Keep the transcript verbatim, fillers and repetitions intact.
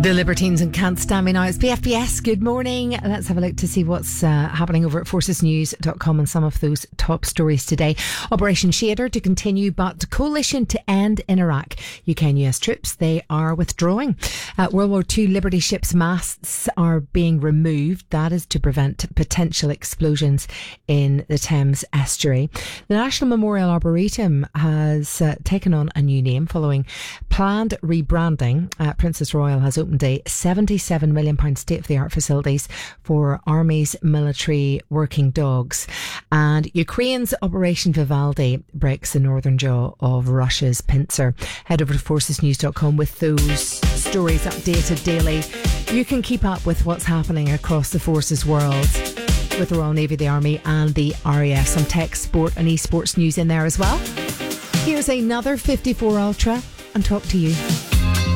The Libertines and Can't Stand Me Now. It's P F P S. Good morning. Let's have a look to see what's uh, happening over at forces news dot com and some of those top stories today. Operation Shader to continue, but coalition to end in Iraq. U K and U S troops, they are withdrawing. Uh, World War Two Liberty ships' masts are being removed. That is to prevent potential explosions in the Thames estuary. The National Memorial Arboretum has uh, taken on a new name following planned rebranding. Uh, Princess Royal has opened a seventy-seven million pounds state-of-the-art facilities for Army's military working dogs. And Ukraine's Operation Vivaldi breaks the northern jaw of Russia's pincer. Head over to forces news dot com with those stories updated daily. You can keep up with what's happening across the forces world with the Royal Navy, the Army and the R A F. Some tech, sport and esports news in there as well. Here's another fifty-four Ultra and talk to you.